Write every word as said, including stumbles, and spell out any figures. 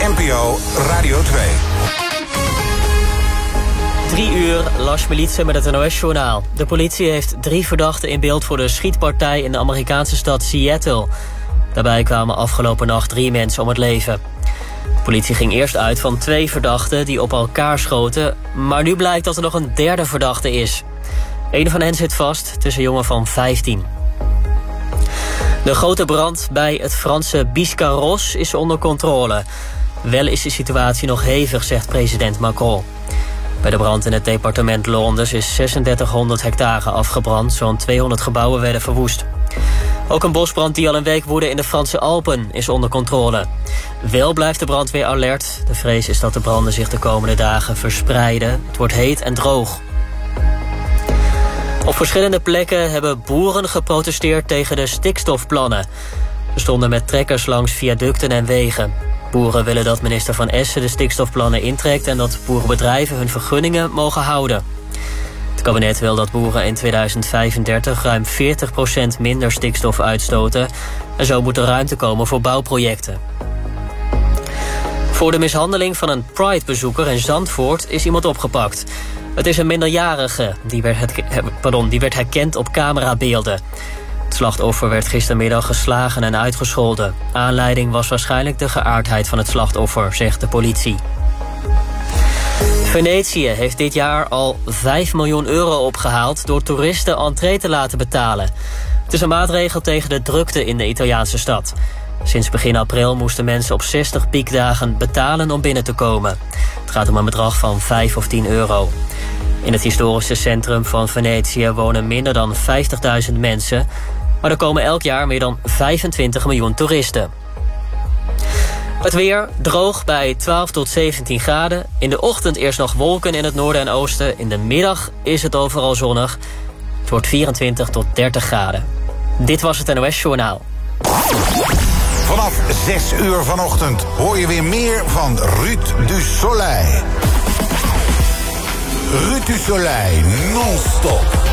N P O Radio twee. Drie uur, Lars Militsen met het N O S-journaal. De politie heeft drie verdachten in beeld voor de schietpartij in de Amerikaanse stad Seattle. Daarbij kwamen afgelopen nacht drie mensen om het leven. De politie ging eerst uit van twee verdachten die op elkaar schoten, maar nu blijkt dat er nog een derde verdachte is. Een van hen zit vast, het is een jongen van vijftien. De grote brand bij het Franse Biscarrosse is onder controle. Wel is de situatie nog hevig, zegt president Macron. Bij de brand in het departement Londen is zesentdertighonderd hectare afgebrand. Zo'n tweehonderd gebouwen werden verwoest. Ook een bosbrand die al een week woedde in de Franse Alpen is onder controle. Wel blijft de brandweer alert. De vrees is dat de branden zich de komende dagen verspreiden. Het wordt heet en droog. Op verschillende plekken hebben boeren geprotesteerd tegen de stikstofplannen. Ze stonden met trekkers langs viaducten en wegen. Boeren willen dat minister Van Essen de stikstofplannen intrekt en dat boerenbedrijven hun vergunningen mogen houden. Het kabinet wil dat boeren in tweeduizend vijfendertig ruim veertig procent minder stikstof uitstoten. En zo moet er ruimte komen voor bouwprojecten. Voor de mishandeling van een Pride-bezoeker in Zandvoort is iemand opgepakt. Het is een minderjarige, die werd, pardon, die werd herkend op camerabeelden. Het slachtoffer werd gistermiddag geslagen en uitgescholden. Aanleiding was waarschijnlijk de geaardheid van het slachtoffer, zegt de politie. Venetië heeft dit jaar al vijf miljoen euro opgehaald door toeristen entree te laten betalen. Het is een maatregel tegen de drukte in de Italiaanse stad. Sinds begin april moesten mensen op zestig piekdagen betalen om binnen te komen. Het gaat om een bedrag van vijf of tien euro. In het historische centrum van Venetië wonen minder dan vijftigduizend mensen, maar er komen elk jaar meer dan vijfentwintig miljoen toeristen. Het weer droog bij twaalf tot zeventien graden. In de ochtend eerst nog wolken in het noorden en oosten. In de middag is het overal zonnig. Het wordt vierentwintig tot dertig graden. Dit was het N O S-journaal. Vanaf zes uur vanochtend hoor je weer meer van Ruud du Soleil. Ruud du Soleil, non-stop.